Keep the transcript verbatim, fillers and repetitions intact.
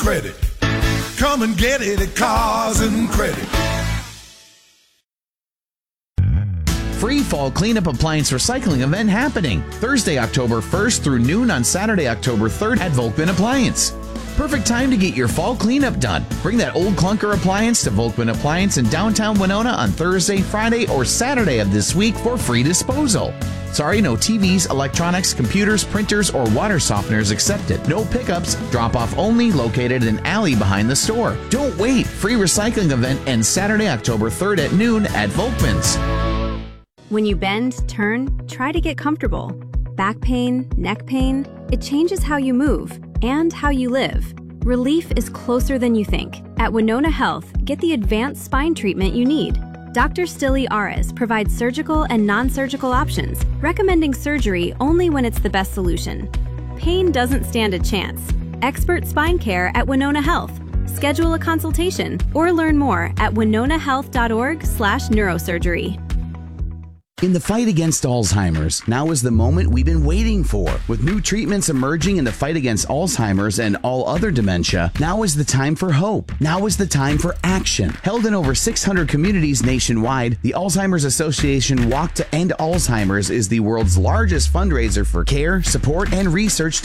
Credit. Come and get it at Cars and Credit. Free fall cleanup appliance recycling event happening Thursday, October first through noon on Saturday, October third at Volkman Appliance. Perfect time to get your fall cleanup done. Bring that old clunker appliance to Volkman Appliance in downtown Winona on Thursday, Friday, or Saturday of this week for free disposal. Sorry, no T Vs, electronics, computers, printers, or water softeners accepted. No pickups, drop-off only, located in an alley behind the store. Don't wait. Free recycling event ends Saturday, October third at noon at Volkman's. When you bend, turn, try to get comfortable. Back pain, neck pain, it changes how you move and how you live. Relief is closer than you think. At Winona Health, get the advanced spine treatment you need. Doctor Stilly Aras provides surgical and non-surgical options, recommending surgery only when it's the best solution. Pain doesn't stand a chance. Expert spine care at Winona Health. Schedule a consultation or learn more at winona health dot org slash neurosurgery. In the fight against Alzheimer's, now is the moment we've been waiting for. With new treatments emerging in the fight against Alzheimer's and all other dementia, now is the time for hope. Now is the time for action. Held in over six hundred communities nationwide, the Alzheimer's Association Walk to End Alzheimer's is the world's largest fundraiser for care, support, and research